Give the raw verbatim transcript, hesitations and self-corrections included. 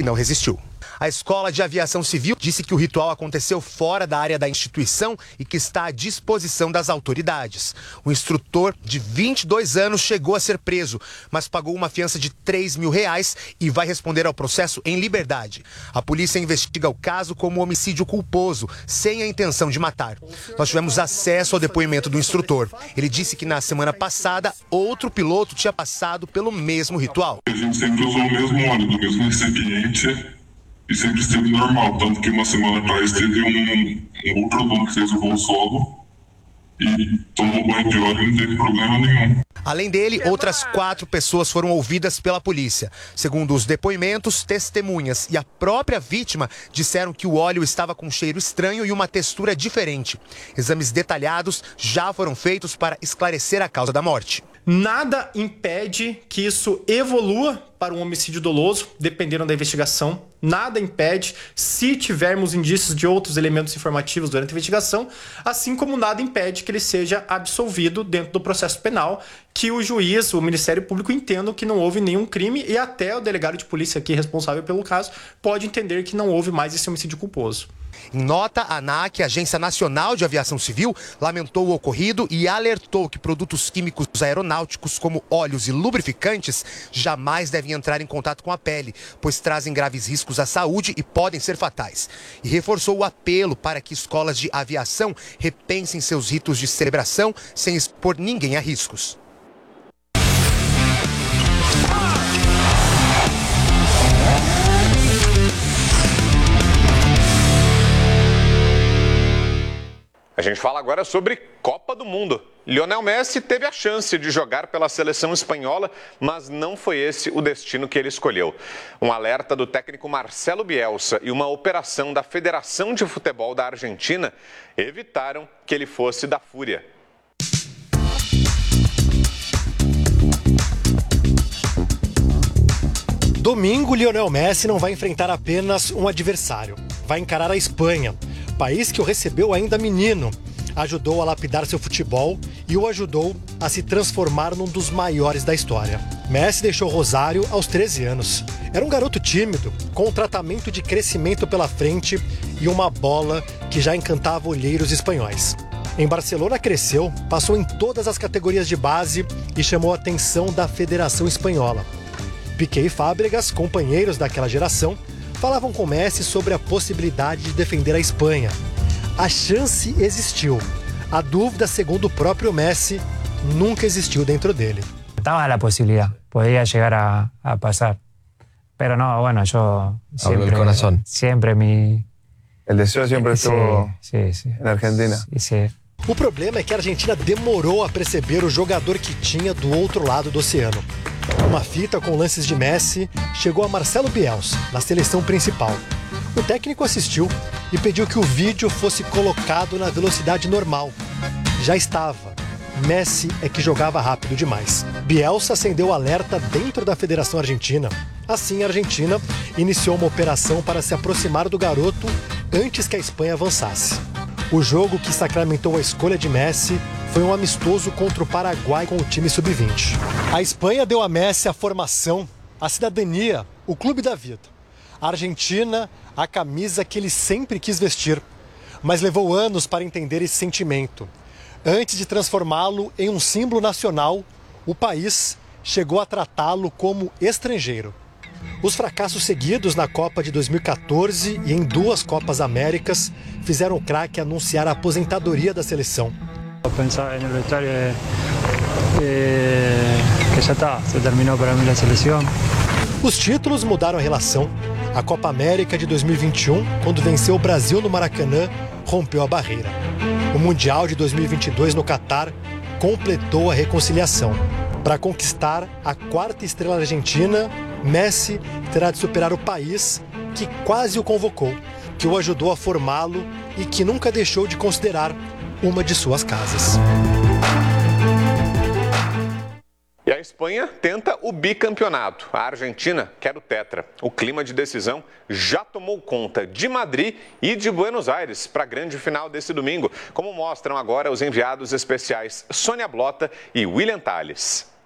não resistiu. A Escola de Aviação Civil disse que o ritual aconteceu fora da área da instituição e que está à disposição das autoridades. O instrutor, de vinte e dois anos, chegou a ser preso, mas pagou uma fiança de três mil reais e vai responder ao processo em liberdade. A polícia investiga o caso como homicídio culposo, sem a intenção de matar. Nós tivemos acesso ao depoimento do instrutor. Ele disse que na semana passada, outro piloto tinha passado pelo mesmo ritual. A gente sempre usou o mesmo óleo, do mesmo recipiente. E sempre esteve normal, tanto que uma semana atrás teve um, um outro aluno que fez o voo solo e tomou banho de óleo e não teve problema nenhum. Além dele, outras quatro pessoas foram ouvidas pela polícia. Segundo os depoimentos, testemunhas e a própria vítima disseram que o óleo estava com um cheiro estranho e uma textura diferente. Exames detalhados já foram feitos para esclarecer a causa da morte. Nada impede que isso evolua para um homicídio doloso, dependendo da investigação. Nada impede, se tivermos indícios de outros elementos informativos durante a investigação, assim como nada impede que ele seja absolvido dentro do processo penal, que o juiz, o Ministério Público entendam que não houve nenhum crime e até o delegado de polícia aqui responsável pelo caso pode entender que não houve mais esse homicídio culposo. Em nota, a ANAC, a Agência Nacional de Aviação Civil, lamentou o ocorrido e alertou que produtos químicos aeronáuticos como óleos e lubrificantes jamais devem entrar em contato com a pele, pois trazem graves riscos à saúde e podem ser fatais. E reforçou o apelo para que escolas de aviação repensem seus ritos de celebração sem expor ninguém a riscos. A gente fala agora sobre Copa do Mundo. Lionel Messi teve a chance de jogar pela seleção espanhola, mas não foi esse o destino que ele escolheu. Um alerta do técnico Marcelo Bielsa e uma operação da Federação de Futebol da Argentina evitaram que ele fosse da Fúria. Domingo, Lionel Messi não vai enfrentar apenas um adversário. Vai encarar a Espanha, país que o recebeu ainda menino, ajudou a lapidar seu futebol e o ajudou a se transformar num dos maiores da história. Messi deixou Rosário aos treze anos. Era um garoto tímido, com um tratamento de crescimento pela frente e uma bola que já encantava olheiros espanhóis. Em Barcelona cresceu, passou em todas as categorias de base e chamou a atenção da Federação Espanhola. Piqué e Fábregas, companheiros daquela geração, falavam com Messi sobre a possibilidade de defender a Espanha. A chance existiu. A dúvida, segundo o próprio Messi, nunca existiu dentro dele. Estaba a possibilidade, podia chegar a, a passar. Pero no, bueno, yo siempre, el corazón. Siempre mi... El deseo siempre estuvo sí, sí, sí. en Argentina. Sí, sí. O problema é que a Argentina demorou a perceber o jogador que tinha do outro lado do oceano. Uma fita com lances de Messi chegou a Marcelo Bielsa, na seleção principal. O técnico assistiu e pediu que o vídeo fosse colocado na velocidade normal. Já estava. Messi é que jogava rápido demais. Bielsa acendeu o alerta dentro da Federação Argentina. Assim, a Argentina iniciou uma operação para se aproximar do garoto antes que a Espanha avançasse. O jogo que sacramentou a escolha de Messi foi um amistoso contra o Paraguai com o time sub vinte. A Espanha deu a Messi a formação, a cidadania, o clube da vida. A Argentina, a camisa que ele sempre quis vestir. Mas levou anos para entender esse sentimento. Antes de transformá-lo em um símbolo nacional, o país chegou a tratá-lo como estrangeiro. Os fracassos seguidos na Copa de dois mil e quatorze e em duas Copas Américas fizeram o craque anunciar a aposentadoria da seleção. Pensar no vestuário é, é, que já está, se terminou para mim a seleção. Os títulos mudaram a relação. A Copa América de dois mil e vinte e um, quando venceu o Brasil no Maracanã, rompeu a barreira. O Mundial de dois mil e vinte e dois no Catar completou a reconciliação. Para conquistar a quarta estrela argentina, Messi terá de superar o país que quase o convocou, que o ajudou a formá-lo e que nunca deixou de considerar uma de suas casas. E a Espanha tenta o bicampeonato. A Argentina quer o tetra. O clima de decisão já tomou conta de Madrid e de Buenos Aires para a grande final desse domingo, como mostram agora os enviados especiais Sônia Blota e William Tales.